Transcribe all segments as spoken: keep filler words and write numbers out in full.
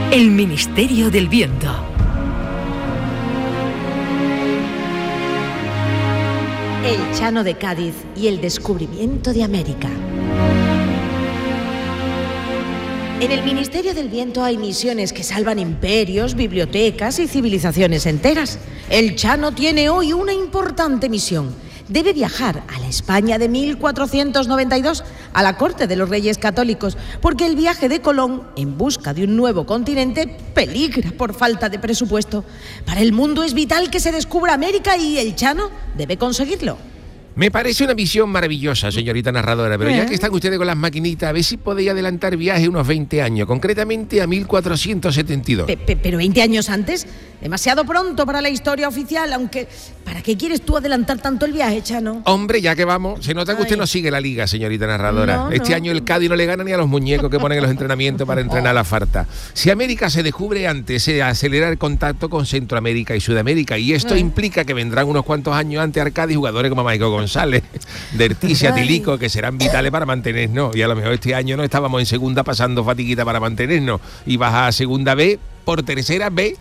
El Ministerio del Viento. El Chano de Cádiz y el descubrimiento de América. En el Ministerio del Viento hay misiones que salvan imperios, bibliotecas y civilizaciones enteras. El Chano tiene hoy una importante misión. Debe viajar a la España de mil cuatrocientos noventa y dos, a la corte de los Reyes Católicos, porque el viaje de Colón en busca de un nuevo continente peligra por falta de presupuesto. Para el mundo es vital que se descubra América y el Chano debe conseguirlo. Me parece una misión maravillosa, señorita narradora, pero ¿Eh? ya que están ustedes con las maquinitas, a ver si podéis adelantar viaje unos veinte años, concretamente a mil cuatrocientos setenta y dos. Pe- pe- ¿Pero veinte años antes? Demasiado pronto para la historia oficial, aunque... ¿Para qué quieres tú adelantar tanto el viaje, Chano? Hombre, ya que vamos, se nota que usted Ay. no sigue la liga, señorita narradora. No, este no. año el Cádiz no le gana ni a los muñecos que ponen en los entrenamientos para entrenar la farta. Si América se descubre antes, se acelera el contacto con Centroamérica y Sudamérica, y esto Eh. implica que vendrán unos cuantos años antes al Cádiz jugadores como Maico González, Derticia, Ay. Tilico, que serán vitales para mantenernos. Y a lo mejor este año no estábamos en segunda pasando fatiguita para mantenernos, y baja a segunda B por tercera B.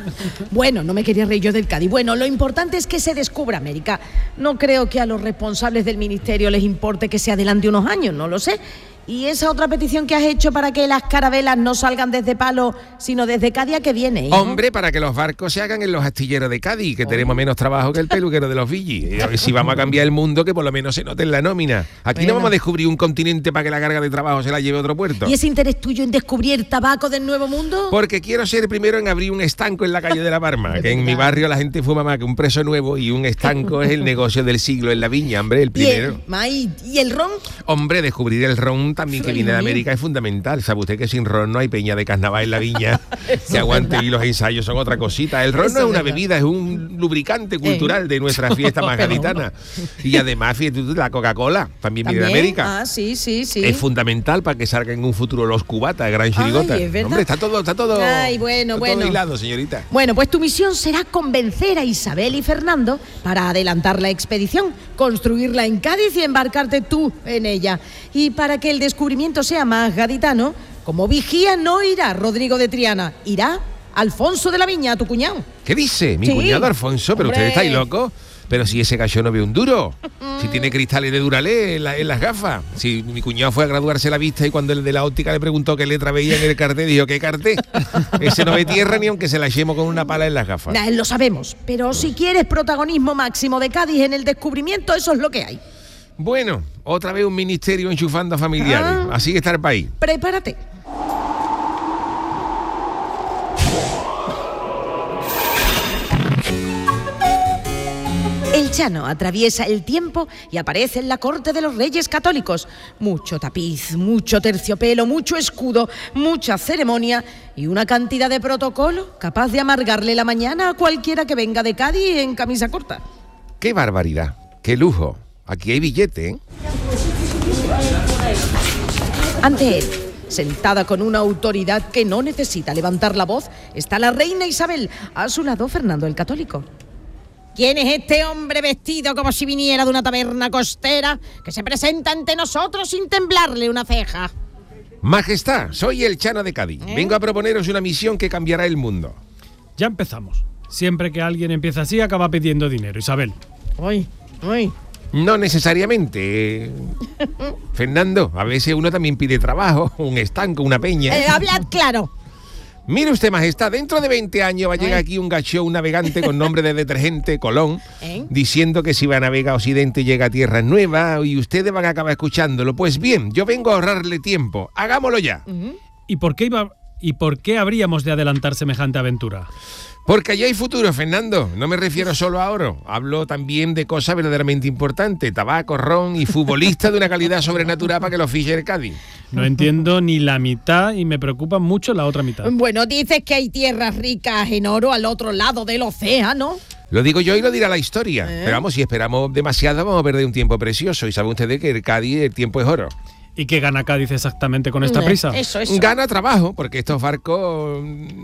Bueno, no me quería reír yo del Cádiz. Bueno, lo importante es que se descubra América. No creo que a los responsables del ministerio les importe que se adelante unos años, no lo sé. Y esa otra petición que has hecho para que las carabelas no salgan desde Palo, sino desde Cádiz, ¿a qué viene, hijo? Hombre, para que los barcos se hagan en los astilleros de Cádiz, que tenemos menos trabajo que el peluquero de los Villis. Y a ver si vamos a cambiar el mundo, que por lo menos se note en la nómina. Aquí Bueno. no vamos a descubrir un continente para que la carga de trabajo se la lleve a otro puerto. ¿Y ese interés tuyo en descubrir tabaco del Nuevo Mundo? Porque quiero ser el primero en abrir un estanco en la calle de la Parma, que en mi barrio la gente fuma más que un preso nuevo, y un estanco es el negocio del siglo en la viña, hombre, el ¿Y primero. el, May, ¿y el ron? Hombre, descubrir el ron también, que viene de América, es fundamental. ¿Sabe usted que sin ron no hay peña de carnaval en la viña que aguante? Y los ensayos son otra cosita. El ron Eso no es es una verdad. bebida, es un lubricante cultural de nuestra fiesta más gaditana. Y además, fíjate tú, la Coca-Cola también viene de ¿También? América. Ah, sí, sí, sí. Es fundamental para que salgan en un futuro los cubatas, gran chirigota. Ay, es verdad. Hombre, está todo, está todo, Ay, bueno, está bueno. todo hilado, señorita. Bueno, pues tu misión será convencer a Isabel y Fernando para adelantar la expedición, construirla en Cádiz y embarcarte tú en ella. Y para que el descubrimiento sea más gaditano, como vigía no irá Rodrigo de Triana, irá Alfonso de la Viña, tu cuñado. ¿Qué dice? Mi Sí. cuñado Alfonso, pero Hombre. ustedes estáis locos. Pero si ese gallo no ve un duro, si tiene cristales de Duralé en, la- en las gafas. Si mi cuñado fue a graduarse la vista y cuando el de la óptica le preguntó qué letra veía en el cartel, dijo, ¿qué cartel? Ese no ve tierra ni aunque se la echemos con una pala en las gafas. Nah, lo sabemos, pero si quieres protagonismo máximo de Cádiz en el descubrimiento, eso es lo que hay. Bueno, otra vez un ministerio enchufando a familiares. Ah. Así que está el país. Prepárate. El Chano atraviesa el tiempo y aparece en la corte de los Reyes Católicos. Mucho tapiz, mucho terciopelo, mucho escudo, mucha ceremonia y una cantidad de protocolo capaz de amargarle la mañana a cualquiera que venga de Cádiz en camisa corta. ¡Qué barbaridad! ¡Qué lujo! Aquí hay billete, ¿eh? Ante él, sentada con una autoridad que no necesita levantar la voz, está la reina Isabel. A su lado, Fernando el Católico. ¿Quién es este hombre vestido como si viniera de una taberna costera que se presenta ante nosotros sin temblarle una ceja? Majestad, soy el Chano de Cádiz. ¿Eh? Vengo a proponeros una misión que cambiará el mundo. Ya empezamos. Siempre que alguien empieza así, acaba pidiendo dinero, Isabel. Uy, uy. No necesariamente. eh. Fernando, a veces uno también pide trabajo, un estanco, una peña. Eh, hablad claro. Mire usted, majestad, dentro de veinte años va a llegar Ay. aquí un gacho, un navegante con nombre de detergente, Colón, ¿Eh? diciendo que si va a navegar a Occidente llega a tierras nuevas y ustedes van a acabar escuchándolo. Pues bien, yo vengo a ahorrarle tiempo. Hagámoslo ya. ¿Y por qué iba y por qué habríamos de adelantar semejante aventura? Porque allá hay futuro, Fernando. No me refiero solo a oro. Hablo también de cosas verdaderamente importantes. Tabaco, ron y futbolistas de una calidad sobrenatural para que los fiche el Cádiz. No entiendo ni la mitad y me preocupa mucho la otra mitad. Bueno, dices que hay tierras ricas en oro al otro lado del océano. Lo digo yo y lo dirá la historia. ¿Eh? Pero vamos, si esperamos demasiado vamos a perder un tiempo precioso. Y saben ustedes que el Cádiz, el tiempo es oro. ¿Y qué gana Cádiz exactamente con esta prisa? Eso, eso. Gana trabajo, porque estos barcos mm,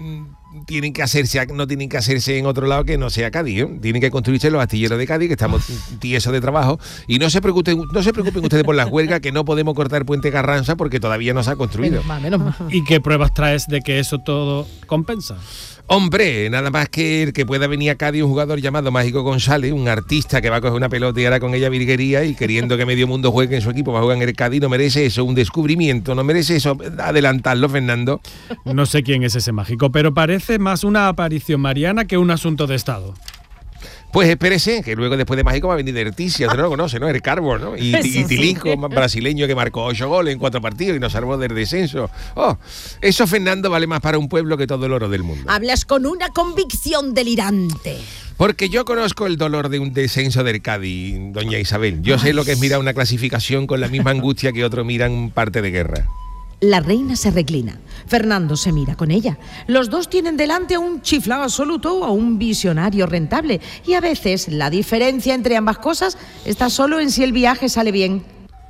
tienen que hacerse, no tienen que hacerse en otro lado que no sea Cádiz, ¿eh? Tienen que construirse los astilleros de Cádiz, que estamos tiesos de trabajo, y no se preocupen, no se preocupen ustedes por las huelgas, que no podemos cortar Puente Carranza porque todavía no se ha construido. Menos mal, menos mal. ¿Y qué pruebas traes de que eso todo compensa? Hombre, nada más que el que pueda venir a Cádiz un jugador llamado Mágico González, un artista que va a coger una pelota y hará con ella virguería y queriendo que medio mundo juegue en su equipo para jugar en el Cádiz, no merece eso, un descubrimiento, no merece eso, adelantarlo, Fernando. No sé quién es ese mágico, pero parece más una aparición mariana que un asunto de Estado. Pues espérese, que luego después de Mágico va a venir Derticia, usted no lo conoce, ¿no? El Carbo, ¿no? Y, y Tilico, brasileño que marcó ocho goles en cuatro partidos y nos salvó del descenso. Oh, eso, Fernando, vale más para un pueblo que todo el oro del mundo. Hablas con una convicción delirante. Porque yo conozco el dolor de un descenso del Cádiz, doña Isabel. Yo sé lo que es mirar una clasificación con la misma angustia que otros miran un parte de guerra. La reina se reclina. Fernando se mira con ella. Los dos tienen delante a un chiflado absoluto o a un visionario rentable. Y a veces la diferencia entre ambas cosas está solo en si el viaje sale bien.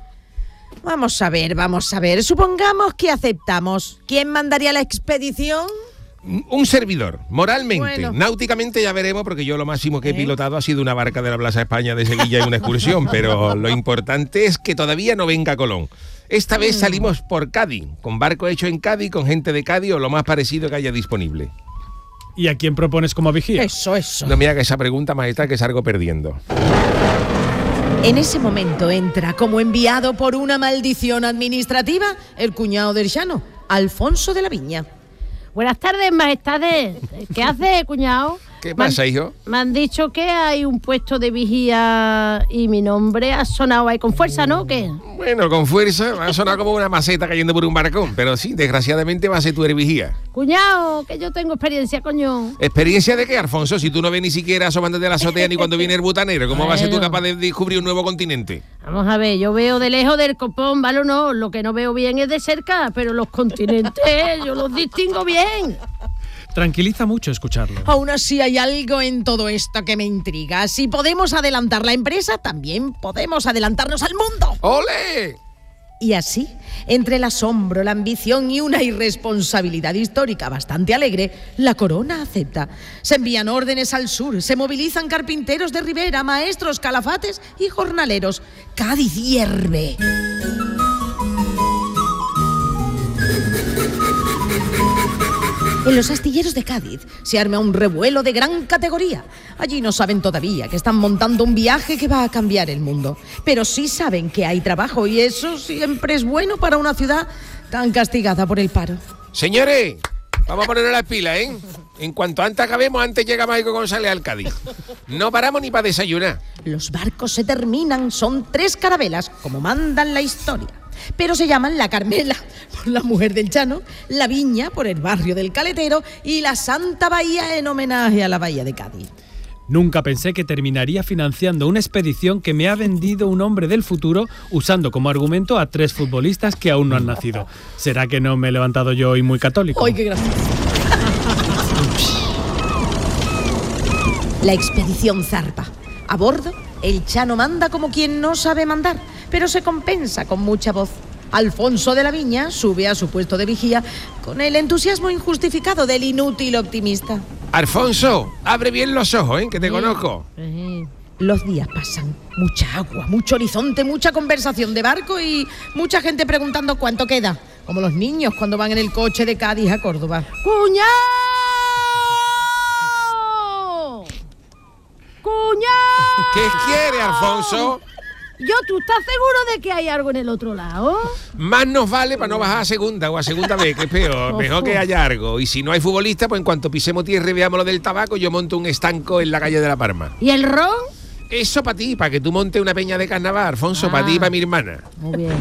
Vamos a ver, vamos a ver. Supongamos que aceptamos. ¿Quién mandaría la expedición? Un servidor, moralmente, Bueno. náuticamente ya veremos, porque yo lo máximo que he ¿Eh? pilotado ha sido una barca de la Plaza España de Sevilla en una excursión, pero lo importante es que todavía no venga Colón. Esta vez salimos por Cádiz, con barco hecho en Cádiz, con gente de Cádiz o lo más parecido que haya disponible. ¿Y a quién propones como vigía? Eso, eso. No me haga esa pregunta, majestad, que salgo perdiendo. En ese momento entra como enviado por una maldición administrativa el cuñado del llano, Alfonso de la Viña. Buenas tardes, majestades. ¿Qué hace, cuñado? ¿Qué Me han- pasa, hijo? Me han dicho que hay un puesto de vigía y mi nombre ha sonado ahí con fuerza, ¿no? ¿Qué? Bueno, con fuerza, va a sonar como una maceta cayendo por un barcón, pero sí, desgraciadamente va a ser tu hervigía. Cuñado, que yo tengo experiencia, coño. ¿Experiencia de qué, Alfonso? Si tú no ves ni siquiera asomándote a la azotea ni cuando viene el butanero, ¿cómo vas a ser tú Bueno. capaz de descubrir un nuevo continente? Vamos a ver, yo veo de lejos del copón, ¿vale o no? Lo que no veo bien es de cerca, pero los continentes yo los distingo bien. Tranquiliza mucho escucharlo. Aún así hay algo en todo esto que me intriga. Si podemos adelantar la empresa, también podemos adelantarnos al mundo. ¡Ole! Y así, entre el asombro, la ambición y una irresponsabilidad histórica bastante alegre, la corona acepta. Se envían órdenes al sur, se movilizan carpinteros de ribera, maestros, calafates y jornaleros. Cádiz hierve. En los astilleros de Cádiz se arma un revuelo de gran categoría. Allí no saben todavía que están montando un viaje que va a cambiar el mundo. Pero sí saben que hay trabajo y eso siempre es bueno para una ciudad tan castigada por el paro. Señores, vamos a ponernos las pilas, ¿eh? En cuanto antes acabemos, antes llega Mágico González al Cádiz. No paramos ni para desayunar. Los barcos se terminan, son tres carabelas, como mandan la historia. Pero se llaman la Carmela, por la mujer del Chano, la Viña, por el barrio del Caletero, y la Santa Bahía, en homenaje a la Bahía de Cádiz. Nunca pensé que terminaría financiando una expedición que me ha vendido un hombre del futuro usando como argumento a tres futbolistas que aún no han nacido. ¿Será que no me he levantado yo hoy muy católico? ¡Ay, qué gracioso! La expedición zarpa. A bordo, el Chano manda como quien no sabe mandar, pero se compensa con mucha voz. Alfonso de la Viña sube a su puesto de vigía con el entusiasmo injustificado del inútil optimista. Alfonso, abre bien los ojos, ¿eh? Que te Sí. conozco. Sí. Los días pasan, mucha agua, mucho horizonte, mucha conversación de barco y mucha gente preguntando cuánto queda, como los niños cuando van en el coche de Cádiz a Córdoba. ¡Cuñado! ¡Cuñado! ¿Qué quiere, Alfonso? Yo, ¿tú estás seguro de que hay algo en el otro lado? Más nos vale para no bajar a segunda o a segunda vez, que es peor. Mejor que haya algo. Y si no hay futbolista, pues en cuanto pisemos tierra y veamos lo del tabaco, yo monto un estanco en la calle de La Palma. ¿Y el ron? Eso para ti, para que tú montes una peña de carnaval, Alfonso, Ah. para ti y para mi hermana. Muy bien.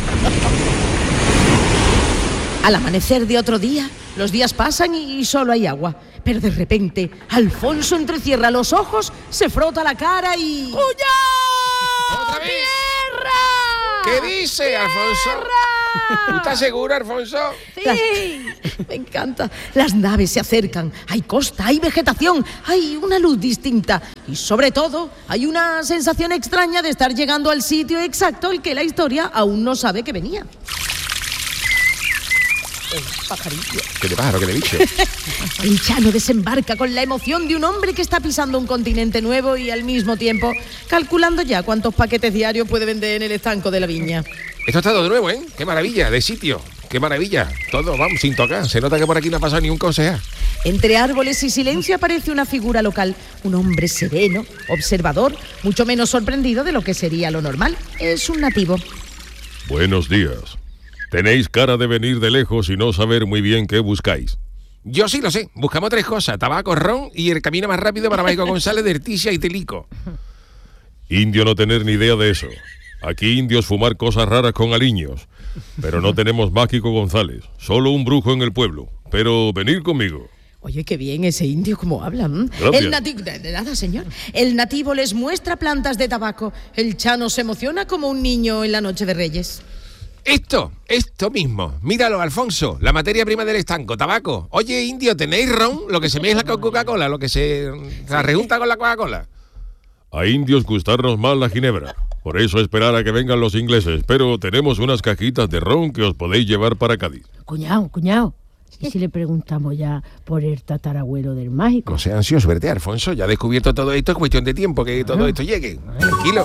Al amanecer de otro día, los días pasan y solo hay agua. Pero de repente, Alfonso entrecierra los ojos, se frota la cara y... ¡Cuñado! ¿Otra vez? ¡Tierra! ¿Qué dice, Alfonso? ¿Tú estás seguro, Alfonso? Sí. Me encanta. Las naves se acercan. Hay costa, hay vegetación, hay una luz distinta. Y sobre todo, hay una sensación extraña de estar llegando al sitio exacto al que la historia aún no sabe que venía. El pajarillo. ¿Qué de pájaro, qué de bicho? El Chano desembarca con la emoción de un hombre que está pisando un continente nuevo y al mismo tiempo calculando ya cuántos paquetes diarios puede vender en el estanco de la viña. Esto está todo de nuevo, ¿eh? Qué maravilla, de sitio. Qué maravilla. Todo, vamos, sin tocar. Se nota que por aquí no ha pasado ni un concejal. Entre árboles y silencio aparece una figura local, un hombre sereno, observador, mucho menos sorprendido de lo que sería lo normal. Es un nativo. Buenos días. Tenéis cara de venir de lejos y no saber muy bien qué buscáis. Yo sí lo sé. Buscamos tres cosas. Tabaco, ron y el camino más rápido para Maico González de Erticia y Telico. Indio no tener ni idea de eso. Aquí indios fumar cosas raras con aliños. Pero no tenemos Mágico González. Solo un brujo en el pueblo. Pero venid conmigo. Oye, qué bien ese indio como habla. ¿m? Gracias. El nativo, de, de nada, señor. El nativo les muestra plantas de tabaco. El Chano se emociona como un niño en la noche de Reyes. Esto, esto mismo. Míralo, Alfonso. La materia prima del estanco, tabaco. Oye, indio, ¿tenéis ron? Lo que se mezcla con Coca-Cola, lo que se, se rejunta con la Coca-Cola. A indios gustarnos más la ginebra. Por eso esperar a que vengan los ingleses. Pero tenemos unas cajitas de ron que os podéis llevar para Cádiz. Cuñado, cuñado. ¿Y si le preguntamos ya por el tatarabuelo del mágico? No sea ansioso, verte, Alfonso. Ya he descubierto todo esto. Es cuestión de tiempo que todo esto llegue. Tranquilo.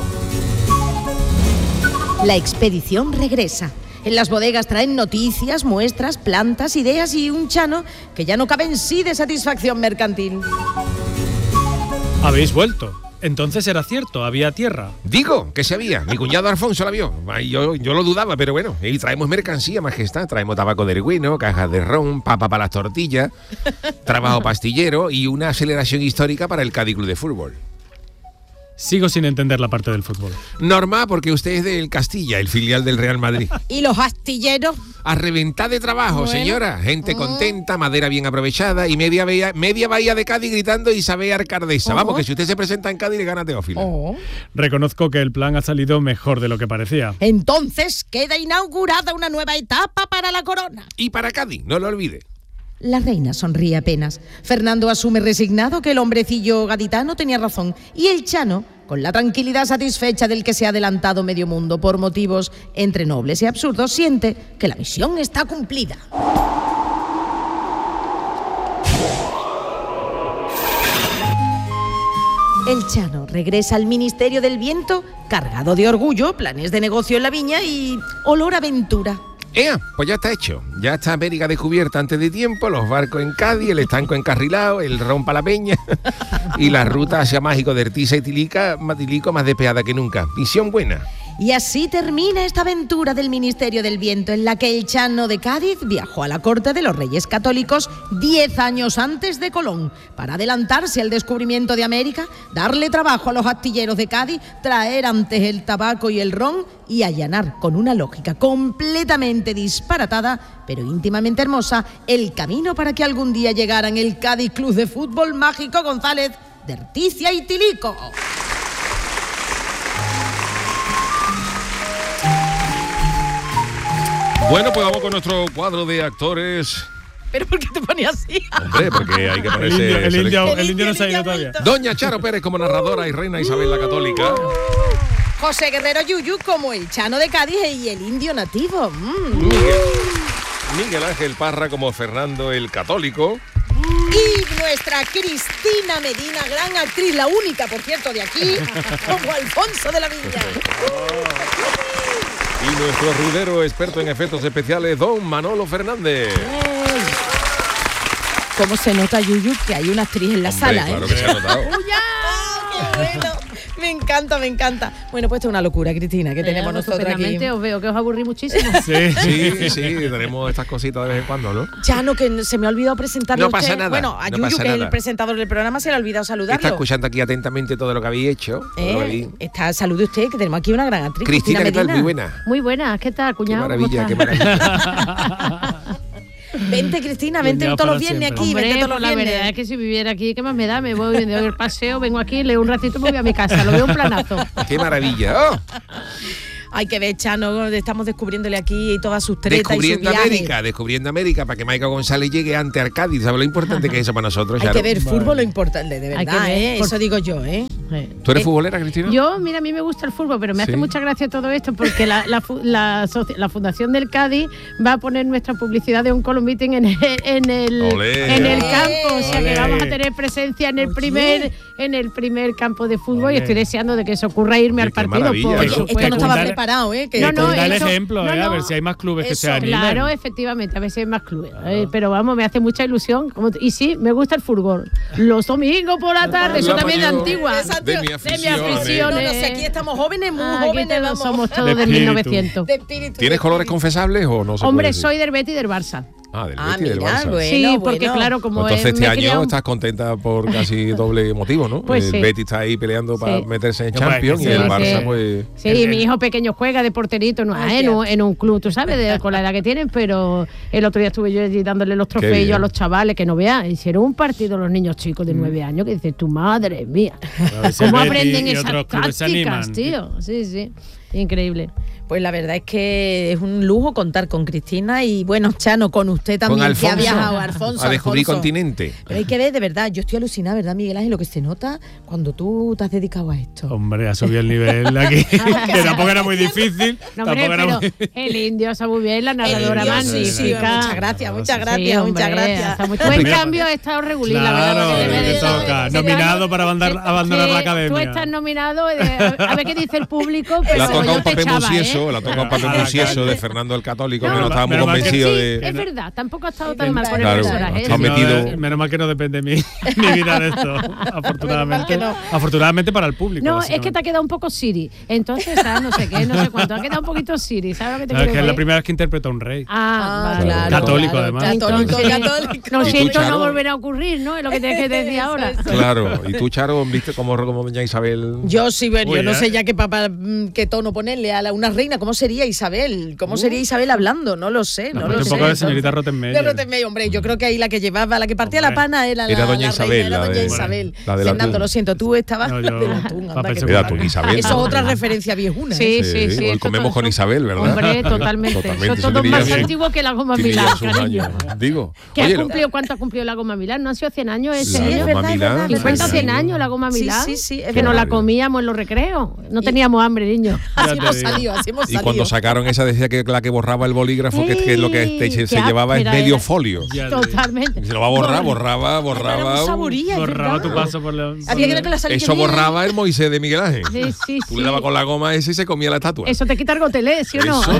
La expedición regresa. En las bodegas traen noticias, muestras, plantas, ideas y un Chano que ya no cabe en sí de satisfacción mercantil. Habéis vuelto. Entonces era cierto, había tierra. Digo, que se había. Mi cuñado Alfonso la vio. Ay, Yo, yo lo dudaba, pero bueno. Y traemos mercancía, majestad. Traemos tabaco del bueno, cajas de ron, papa para las tortillas, trabajo pastillero y una aceleración histórica para el Cádiz Club de Fútbol. Sigo sin entender la parte del fútbol. Normal, porque usted es del Castilla, el filial del Real Madrid. ¿Y los astilleros? A reventar de trabajo, Bueno. señora. Gente contenta, madera bien aprovechada y media bahía, media bahía de Cádiz gritando Isabel Arcardesa. Vamos, Oh. que si usted se presenta en Cádiz le gana Teófila. Oh. Reconozco que el plan ha salido mejor de lo que parecía. Entonces queda inaugurada una nueva etapa para la corona. Y para Cádiz, no lo olvide. La reina sonríe apenas. Fernando asume resignado que el hombrecillo gaditano tenía razón. Y el Chano, con la tranquilidad satisfecha del que se ha adelantado medio mundo por motivos entre nobles y absurdos, siente que la misión está cumplida. El Chano regresa al Ministerio del Viento cargado de orgullo, planes de negocio en la viña y olor a aventura. ¡Ea! Pues ya está hecho. Ya está América descubierta antes de tiempo, los barcos en Cádiz, el estanco encarrilado, el ron para la peña y la ruta hacia Mágico de Ertiza y Tilica, más Tilico más despejada que nunca. Misión buena. Y así termina esta aventura del Ministerio del Viento, en la que el Chano de Cádiz viajó a la corte de los Reyes Católicos diez años antes de Colón, para adelantarse al descubrimiento de América, darle trabajo a los astilleros de Cádiz, traer antes el tabaco y el ron y allanar con una lógica completamente disparatada, pero íntimamente hermosa, el camino para que algún día llegaran el Cádiz Club de Fútbol Mágico González de Erticia y Tilico. Bueno, pues vamos con nuestro cuadro de actores. ¿Pero por qué te pones así? Hombre, porque hay que El ponerse... indio, el indio, selecto. el indio no se ha ido todavía. Doña Charo Pérez como narradora y reina Isabel la Católica. José Guerrero Yuyu como el Chano de Cádiz y el indio nativo. Mm. Miguel, Miguel Ángel Parra como Fernando el Católico. Y nuestra Cristina Medina, gran actriz, la única, por cierto, de aquí, como Alfonso de la Viña. Y nuestro rudero experto en efectos especiales, don Manolo Fernández. ¿Cómo se nota, Yuyu, que hay una actriz en la Hombre, sala? claro ¿eh? que se ha notado. ¡Ah, qué bueno! Me encanta, me encanta. Bueno, pues esto es una locura, Cristina, que tenemos nosotros aquí. Estupendamente, os veo que os aburrí muchísimo. Sí. Sí, sí, tenemos estas cositas de vez en cuando, ¿no? Chano, que se me ha olvidado presentarle No a usted. pasa nada, Bueno, a no Yuyu, pasa que es el nada. presentador del programa, se le ha olvidado saludarlo. Está escuchando aquí atentamente todo lo que habéis hecho. todo lo que ¿Eh? habéis- Está, salude usted, que tenemos aquí una gran actriz. Cristina, ¿qué tal? Medina. Muy buena. Muy buena, ¿qué tal, Qué cuñado? ¿Cómo maravilla, qué estás? maravilla. Vente, Cristina, vente Cuñado todos los para viernes siempre. aquí, Hombre, vente todos pues los la viernes. verdad es que si viviera aquí, ¿qué más me da? Me voy de el paseo, vengo aquí, leo un ratito y me voy a mi casa. Lo veo un planazo. Qué maravilla. ¡Oh! Hay que ver, Chano, estamos descubriéndole aquí todas sus tretas y sus Descubriendo viajes. América, descubriendo América, para que Maica González llegue ante Arcadi. ¿Sabes lo importante que es eso para nosotros? Hay Charo? que ver fútbol, lo importante, de Hay que verdad, ver, ¿eh? por- Eso digo yo, ¿eh? Sí. ¿Tú eres Eh, futbolera, Cristina? Yo, mira, a mí me gusta el fútbol, pero me Sí. hace mucha gracia todo esto porque la, la, fu- la, asoci- la Fundación del Cádiz va a poner nuestra publicidad de un Column Meeting en el, en el, Olé. en el campo. O sea que Olé. vamos a tener presencia en el Oye. primer en el primer campo de fútbol Olé. y estoy deseando de que se ocurra irme Oye, al qué partido. maravilla, por ¿no? Oye, esto supuesto. no estaba Dale- preparado, ¿eh? Que No, no, Da el eso- ejemplo, no, eh, a no. ver si hay más clubes que Eso, se animen. Claro, efectivamente, a veces hay más clubes. Eh, pero vamos, me hace mucha ilusión. Como t- y sí, me gusta el fútbol. Los domingos por la tarde, eso La también de mayor antigua. Exacto. De mi De mi afición. afición. No, no sé, aquí estamos jóvenes, muy Ah, aquí jóvenes, todos vamos. somos todos De de, espíritu. mil novecientos. De espíritu. ¿Tienes de colores espíritu. confesables o no se Hombre, puede decir? soy del Betis y del Barça. Ah, del Ah, Betis y del mira, Barça. bueno. sí, porque bueno. claro, como Pues entonces eh, este me he año criado- estás contenta por casi doble motivo, ¿no? Pues el sí. Betis está ahí peleando para Sí. meterse en Qué guay, Champions que y el sí, Barça sí. pues... Sí, El- mi hijo pequeño juega de porterito en, Ay, en, un, tía. en un club, tú sabes, de, con la edad que tienen, pero el otro día estuve yo allí dándole los bien. trofeos a los chavales, que no vean, hicieron un partido los niños chicos de nueve años, que dices, tu madre mía, A ver si el ¿cómo Betis aprenden y esas otros clubes se tácticas, animan. tío? Sí, sí, increíble. Pues la verdad es que es un lujo contar con Cristina y bueno, Chano, con usted Con también, que Alfonso, ha viajado, Alfonso. a descubrir Alfonso. continente. Pero hay que ver, de verdad, yo estoy alucinada, ¿verdad, Miguel Ángel? Lo que se nota cuando tú te has dedicado a esto. Hombre, ha subido el nivel aquí. que tampoco era muy difícil. No, hombre, tampoco era pero muy... el indio está muy bien, la narradora El indio, sí, sí, magnífica. muchas gracias, muchas Sí, gracias, hombre, muchas gracias. está muy- Tú en Mira, cambio has estado regulín, la verdad. Claro, porque lo debe que de- toca. se- Nominado para abandonar- se- abandonar sí, la academia. Tú estás nominado, eh, a ver qué dice el público, pero La ha tocado yo un te papel echaba, musieso, ¿eh? la ha tocado un papel A la musieso calle. de Fernando el Católico, No, que no estaba muy menos mal que convencido Sí, de... es verdad, tampoco ha estado tan Es mal con el Claro, personaje. está ¿eh? metido- No, eh, menos mal que no depende mi, mi vida de esto, afortunadamente. no. Afortunadamente para el público. No, es que te básicamente. ha quedado un poco Siri. Entonces, ah, no sé qué, no sé cuánto. Ha quedado un poquito Siri, ¿sabes lo que te No, es quiero que es la decir? primera vez que interpreta a un rey. Ah, Ah, vale. claro, Católico, claro, además. Católico, Entonces, católico. Lo ¿Y tú, siento, Charo? no volverá a ocurrir, ¿no? Es lo que tienes que decir ahora. Claro, y tú, Charo, ¿viste cómo, cómo doña Isabel? Yo sí, bueno, Uy, yo no ya. sé ya qué, papá, mm, qué tono ponerle a la, una reina. ¿Cómo sería Isabel? ¿Cómo sería Isabel hablando? No lo sé, no, No, lo un sé. poco de Entonces- señorita Rottenmeier. De Rottenmeier, hombre, yo creo que ahí la que llevaba, la que partía Hombre. la pana era la, Era doña la Isabel, reina, era la doña de- Isabel. la del Fernando, atún. lo siento, tú estabas No, yo- del atún, anda, papel que- Era tú, Isabel. Eso es otra referencia viejuna. Sí, ¿eh? sí, sí. Hoy esto comemos todo- con Isabel, ¿verdad? Hombre, totalmente. Totalmente, Son eso todos tenía más bien- antiguos que la goma tenía Milán, sus cariño. años. Digo, ¿Qué oye, ha lo- cumplido? ¿Cuánto ha cumplido la goma Milán? ¿No ha sido cien años ese La Sí, año? es goma verdad, es Milán, verdad, cincuenta o es cien verdad. años la goma Sí, Milán. sí, sí, es que nos la verdad. comíamos en los recreos. No teníamos hambre, niños. Así Ya te hemos digo. salido, así hemos y salido. cuando sacaron esa decía que la que borraba el bolígrafo, que, que lo que Ey, este- se, qué se llevaba es áspera medio era. folio. Ya te digo. Totalmente. Y se lo va a borrar, borraba, Era borraba. un saboría, es Borraba verdad. tu paso por la... Había que que la salía Eso bien. borraba el Moisés de Miguel Ángel. Sí, sí, Tú sí. le dabas con la goma ese y se comía la estatua. Eso te quita el gotelé, ¿sí o no? Eso,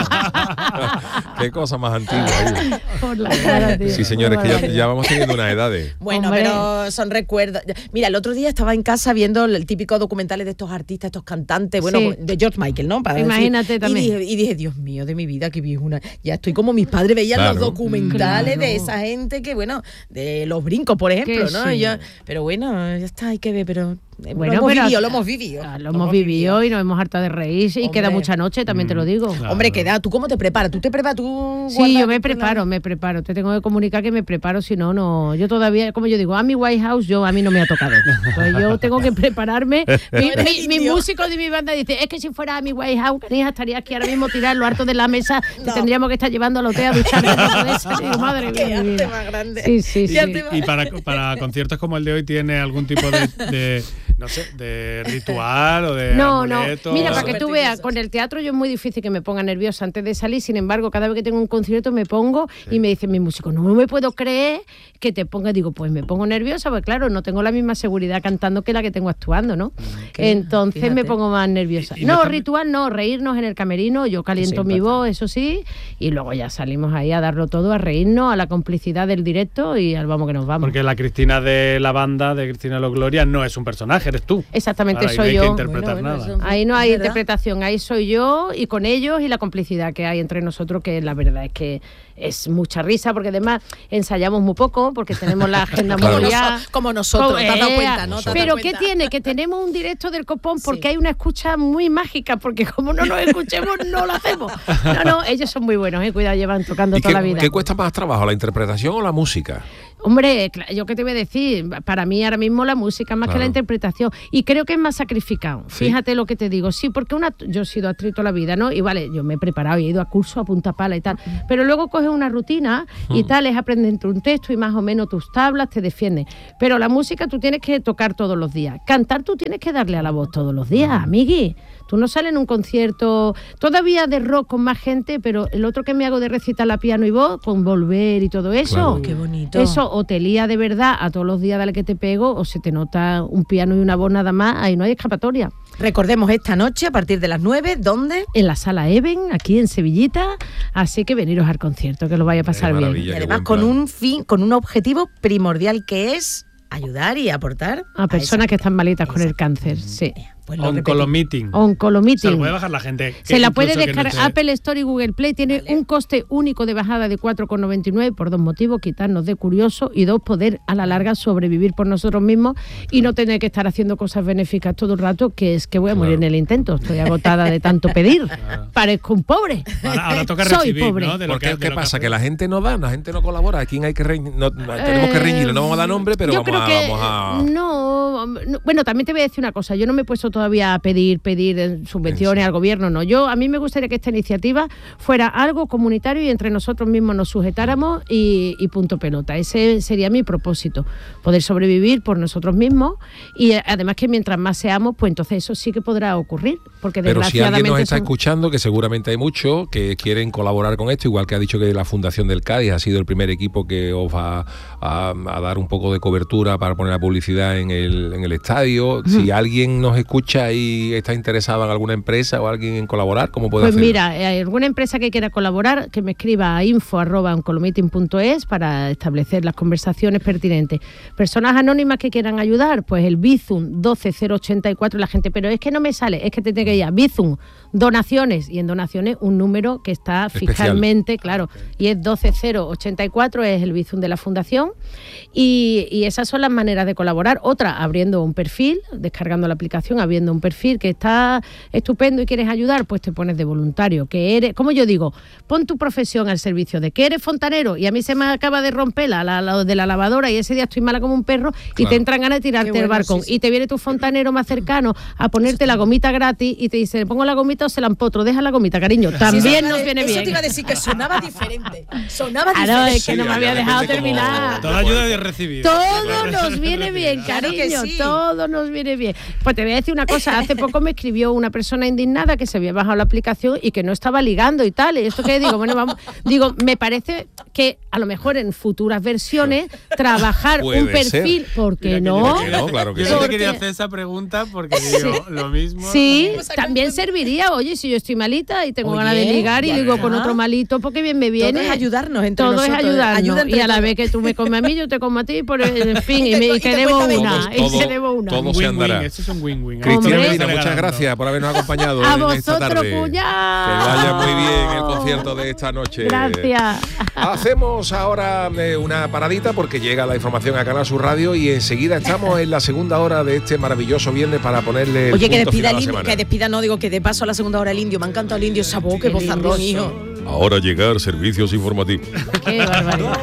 eh. Qué cosa más antigua. ahí. Por la cara, tío. Sí, señores, que ya, Barbaridad. ya vamos teniendo unas edades. Bueno, Hombre. pero son recuerdos. Mira, el otro día estaba en casa viendo el típico documentales de estos artistas, estos cantantes, bueno, Sí. de George Michael, ¿no? Para Imagínate decir. también. Y dije, y dije, Dios mío, de mi vida, qué viejuna. Ya estoy como mis padres veían Claro. los documentales Claro. de esa gente que, bueno, de los brincos, por ejemplo, Que ¿no? sí. Y yo- pero bueno, ya está, hay que ver, pero eh, Bueno, lo hemos pero- vivido, lo hemos vivido. Ah, Lo hemos vivido y nos hemos hartado de reír y Hombre. queda mucha noche, también te lo digo. Claro. Hombre, queda, ¿tú cómo te preparas? ¿Tú te preparas? ¿Tú Sí, guardas yo me tu- preparo, me preparo. Te tengo que comunicar que me preparo, si no, no. Yo todavía, como yo digo, a mi White House, yo a mí no me ha tocado. Pues yo tengo que prepararme. Mi, Eres mi- mi indio. músico de mi banda dice, es que si fuera a mi White House, canija, estaría aquí ahora mismo tirado en lo harto de la mesa, te No. tendríamos que estar llevando al hotel a duchar. Digo, madre Qué mía, mi arte vida. más grande. Sí, sí, Qué sí. arte más- Y para, para conciertos como el de hoy, ¿tiene algún tipo de, de, no sé, de ritual o de No, no. amuleto? Mira, para que tú Supersticiosos. veas, con el teatro yo es muy difícil que me ponga nerviosa antes de salir. Sin embargo, cada vez que tengo un concierto me pongo y me dicen mis músicos, no me puedo creer que te ponga. Digo, pues me pongo nerviosa, pues claro, no tengo la misma seguridad cantando que la que tengo actuando, ¿no? qué- Entonces me fíjate. pongo más nerviosa. Y- y no no, está- ritual no, reírnos en el camerino. Yo caliento mi voz, eso sí, y luego ya salimos ahí a darlo todo, a reírnos, a la complicidad del directo y al vamos que nos vamos. Porque la Cristina de la banda, de Cristina Los Gloria, no es un personaje, eres tú. Exactamente, Claro, ahí soy no hay que yo. interpretar Bueno, bueno, nada. eso- Ahí no Es hay verdad. interpretación, ahí soy yo y con ellos y la complicidad que hay entre nosotros, que la verdad es que es mucha risa, porque además ensayamos muy poco, porque tenemos la agenda Claro. muy Como, liada. noso- como nosotros, te has dado Eh, cuenta, ¿no? ¿Te has dado Pero ¿qué cuenta? tiene? Que tenemos un directo del Copón porque Sí. hay una escucha muy mágica, porque como no nos escuchemos, no lo hacemos. No, no, ellos son muy buenos, eh, cuidado, llevan tocando ¿Y toda qué, la vida. qué cuesta más trabajo, la interpretación o la música? Hombre, cla- yo qué te voy a decir, para mí ahora mismo la música más que Claro. la interpretación, y creo que es más sacrificado. Sí. Fíjate lo que te digo, sí, porque una, yo he sido actriz toda la vida, ¿no? Y vale, yo me he preparado y he ido a cursos a punta pala y tal, pero luego coges coges una rutina y tal, es aprenderte un texto y más o menos tus tablas te defienden. Pero la música tú tienes que tocar todos los días. Cantar tú tienes que darle a la voz todos los días, amigui. Tú no sales en un concierto todavía de rock con más gente, pero el otro que me hago de recitar a piano y voz, con Volver y todo eso. Claro. Qué bonito. Eso o te lía de verdad a todos los días dale que te pego, o se te nota un piano y una voz nada más, ahí no hay escapatoria. Recordemos esta noche a partir de las nueve, ¿dónde? En la Sala Even, aquí en Sevillita, así que veniros al concierto, que lo vaya a pasar Qué bien. maravilla. Y qué además buen con plan. un fin, con un objetivo primordial que es ayudar y aportar A personas esa- que están malitas con el Exacto. cáncer, sí. Pues lo Oncolo repetimos. Meeting. Oncolo Se lo Meeting. puede bajar la gente. Se la puede incluso que no descargar. esté- Apple Store y Google Play tiene un coste único de bajada de cuatro con noventa y nueve por dos motivos: quitarnos de curioso y dos, poder a la larga sobrevivir por nosotros mismos y no tener que estar haciendo cosas benéficas todo el rato, que es que voy a morir en el intento. Estoy agotada de tanto pedir. Parezco un pobre. Ahora, ahora toca Soy recibir, pobre. ¿no? De lo ¿Por qué, que- de qué lo pasa? hace. Que la gente no da, la gente no colabora. ¿A quién hay que reñir? No, no, tenemos que reñir, no vamos a dar nombre, pero Yo vamos creo a, que vamos a... no, no, bueno, también te voy a decir una cosa, yo no me he puesto todavía a pedir pedir eh, subvenciones al gobierno, no. Yo a mí me gustaría que esta iniciativa fuera algo comunitario y entre nosotros mismos nos sujetáramos y, y punto pelota. Ese sería mi propósito, poder sobrevivir por nosotros mismos y eh, además que mientras más seamos, pues entonces eso sí que podrá ocurrir, porque Pero si alguien desgraciadamente nos está son- escuchando, que seguramente hay muchos que quieren colaborar con esto, igual que ha dicho que la Fundación del Cádiz ha sido el primer equipo que os va a, a dar un poco de cobertura para poner la publicidad en el, en el estadio. Si alguien nos escucha y está interesado en alguna empresa o alguien en colaborar, ¿cómo puede Pues hacerlo? mira, eh, alguna empresa que quiera colaborar, que me escriba a info arroba oncolomeeting punto es para establecer las conversaciones pertinentes. Personas anónimas que quieran ayudar, pues el Bizum doce cero ochenta y cuatro, la gente, pero es que no me sale, es que te tiene que ir a Bizum, donaciones, y en donaciones un número que está Especial. fiscalmente, claro, y es doce cero ochenta y cuatro, es el Bizum de la Fundación, y, y esas son las maneras de colaborar. Otra, abriendo un perfil, descargando la aplicación, abriendo un perfil que está estupendo y quieres ayudar, pues te pones de voluntario, que eres, como yo digo, pon tu profesión al servicio de que eres fontanero y a mí se me acaba de romper la, la, la de la lavadora y ese día estoy mala como un perro y Claro. te entran ganas de tirarte Qué bueno, el balcón sí, sí. y te viene tu fontanero más cercano a ponerte la gomita gratis y te dice, ¿le pongo la gomita o se la empotro? Deja la gomita, cariño, también Sí, eso nos te- viene eso bien. te iba a decir que sonaba diferente. Sonaba Claro, diferente. es que no me había depende dejado cómo- terminar. Toda ayuda de recibir. Todo nos viene bien, Claro que cariño, sí. todo nos viene bien. Pues te voy a decir una cosa, hace poco me escribió una persona indignada que se había bajado la aplicación y que no estaba ligando y tal. Y esto que digo, bueno, vamos, digo, me parece que a lo mejor en futuras versiones trabajar Puede un perfil, ser. ¿por qué Mira que no? Que no, claro que Yo sí. no te Porque- quería hacer esa pregunta porque digo lo mismo. Sí, también serviría, oye, si yo estoy malita y tengo Oye, ganas de ligar y ya digo está. con otro malito, porque bien me viene. Todo es ayudarnos entre Todo nosotros, es ayudarnos. ayuda entre y a la todos. vez que tú me comes a mí, yo te como a ti, por, en fin, y, Y te me, cu- y y te tenemos cuesta una. veinte. Y tenemos una. todo- Un se win-win, andará. eso es un win-win. Hombre. Cristina Hombre. Medina, muchas Regalando. gracias por habernos acompañado A en esta vosotros, tarde. cuñao. Que vaya muy bien el concierto de esta noche. Gracias. Hacemos ahora eh, una paradita porque llega la información a Canal Sur Radio y enseguida estamos en la segunda hora de este maravilloso viernes para ponerle el Oye, que punto despida final a el la indio, semana. que despida, no digo que de paso a la segunda hora el indio. Me ha encantado el indio, esa voz, qué El vozarrón, indio. hijo. Ahora llegar servicios informativos. Qué barbaridad.